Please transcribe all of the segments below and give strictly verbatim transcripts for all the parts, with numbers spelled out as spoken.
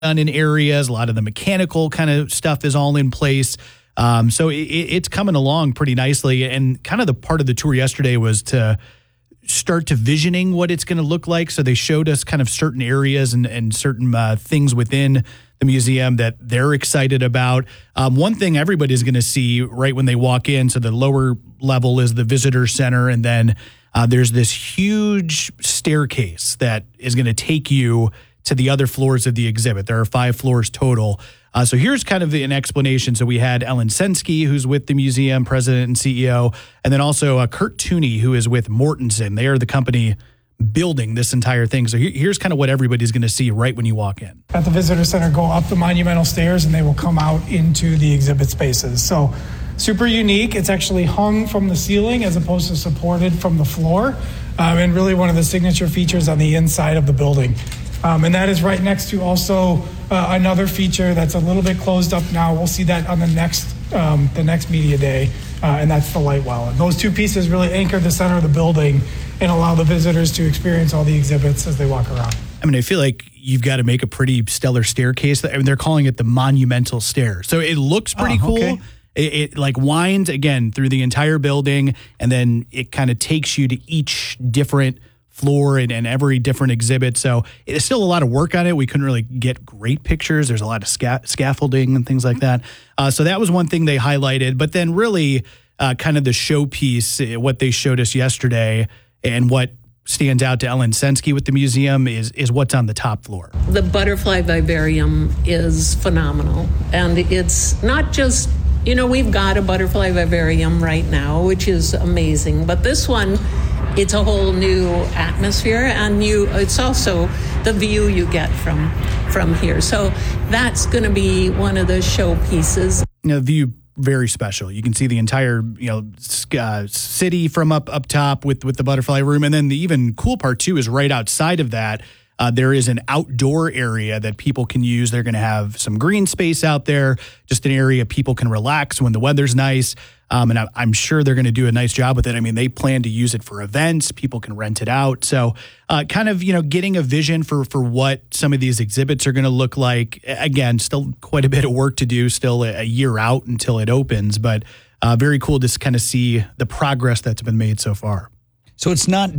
done in areas. A lot of the mechanical kind of stuff is all in place. Um, so it, it's coming along pretty nicely. And kind of the part of the tour yesterday was to start to visioning what it's going to look like. So they showed us kind of certain areas and, and certain uh, things within the museum that they're excited about. Um, one thing everybody's going to see right when they walk in, so the lower level is the visitor center, and then uh, there's this huge staircase that is going to take you to the other floors of the exhibit. There are five floors total. Uh, so here's kind of an explanation. So we had Ellen Sensky, who's with the museum, president and C E O, and then also uh, Kurt Tooney, who is with Mortensen. They are the company building this entire thing. So here, here's kind of what everybody's going to see right when you walk in. At the visitor center, go up the monumental stairs and they will come out into the exhibit spaces. So super unique. It's actually hung from the ceiling as opposed to supported from the floor. Um, and really one of the signature features on the inside of the building. Um, and that is right next to also uh, another feature that's a little bit closed up now. We'll see that on the next um, the next media day, uh, and that's the light well. And those two pieces really anchor the center of the building and allow the visitors to experience all the exhibits as they walk around. I mean, I feel like you've got to make a pretty stellar staircase. I mean, they're calling it the monumental stair. So it looks pretty oh, okay. cool. It, it like winds, again, through the entire building, and then it kind of takes you to each different floor and, and every different exhibit. So it's still a lot of work on it. We couldn't really get great pictures. There's a lot of sca- scaffolding and things like that. Uh, so that was one thing they highlighted. But then really uh, kind of the showpiece, what they showed us yesterday and what stands out to Ellen Sensky with the museum is is what's on the top floor. The butterfly vivarium is phenomenal. And it's not just, you know, we've got a butterfly vivarium right now, which is amazing. But this one, it's a whole new atmosphere, and you it's also the view you get from from here. So that's going to be one of the showpieces. You know, the view, very special. You can see the entire, you know, uh, city from up up top with with the butterfly room, and then the even cool part too is right outside of that. Uh, there is an outdoor area that people can use. They're going to have some green space out there, just an area people can relax when the weather's nice. Um, and I, I'm sure they're going to do a nice job with it. I mean, they plan to use it for events. People can rent it out. So uh, kind of, you know, getting a vision for for what some of these exhibits are going to look like. Again, still quite a bit of work to do, still a, a year out until it opens. But uh, very cool to kind of see the progress that's been made so far. So it's not...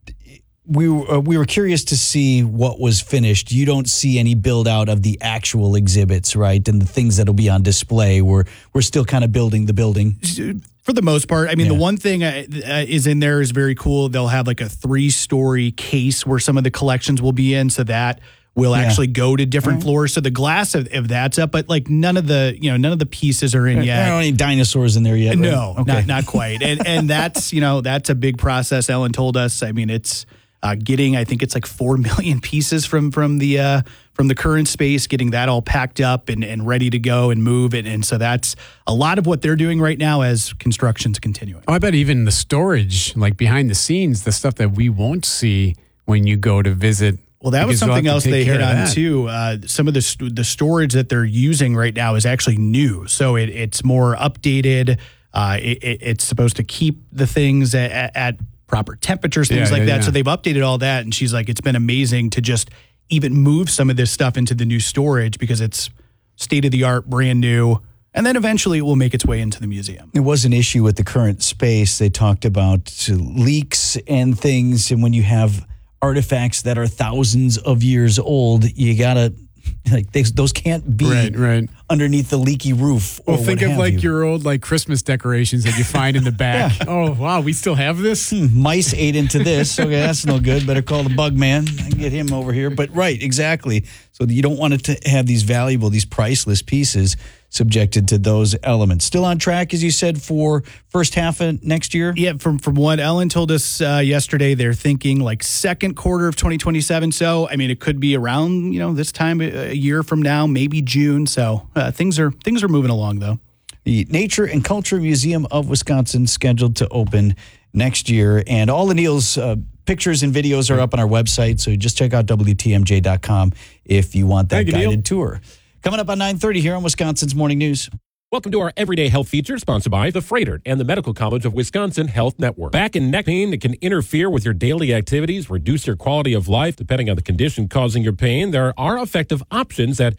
We uh, we were curious to see what was finished. You don't see any build out of the actual exhibits, right? And the things that'll be on display. We're we're still kind of building the building. For the most part. I mean, yeah. the one thing uh, is in there is very cool. They'll have like a three-story case where some of the collections will be in, so that will yeah. actually go to different right. floors. So the glass of, of that's up, but like none of the, you know, none of the pieces are in there, yet. There aren't any dinosaurs in there yet. Right? No, okay. not not quite. And and that's, you know, that's a big process. Ellen told us. I mean, it's Uh, getting, I think it's like four million pieces from from the uh, from the current space, getting that all packed up and, and ready to go and move it. And so that's a lot of what they're doing right now as construction's continuing. Oh, I bet even the storage, like behind the scenes, the stuff that we won't see when you go to visit. Well, that was something else they hit on too. Uh, some of the st- the storage that they're using right now is actually new, so it, it's more updated. Uh, it, it, it's supposed to keep the things at, at proper temperatures, things yeah, like yeah, that. yeah. So they've updated all that. And she's like, it's been amazing to just even move some of this stuff into the new storage because it's state of the art, brand new. And then eventually it will make its way into the museum. There was an issue with the current space. They talked about leaks and things. And when you have artifacts that are thousands of years old, you got to, like, they, those can't be right, right. underneath the leaky roof. Well, or think what of have like you. your old like Christmas decorations that you find in the back. yeah. Oh, wow, we still have this? Hmm, mice ate into this. Okay, that's no good. Better call the bug man and get him over here. But right, exactly. So you don't want to have these valuable, these priceless pieces subjected to those elements. Still on track, as you said, for first half of next year? Yeah, from from what Ellen told us uh, yesterday, they're thinking like second quarter of twenty twenty-seven. So, I mean, it could be around, you know, this time a year from now, maybe June. So uh, things are things are moving along, though. The Nature and Culture Museum of Wisconsin scheduled to open next year. And all of Neil's uh, pictures and videos are up on our website. So just check out W T M J dot com if you want that Thank you, guided Neil. tour. Coming up on nine thirty here on Wisconsin's Morning News. Welcome to our Everyday Health feature, sponsored by the Freighter and the Medical College of Wisconsin Health Network. Back and neck pain that can interfere with your daily activities, reduce your quality of life, depending on the condition causing your pain. There are effective options at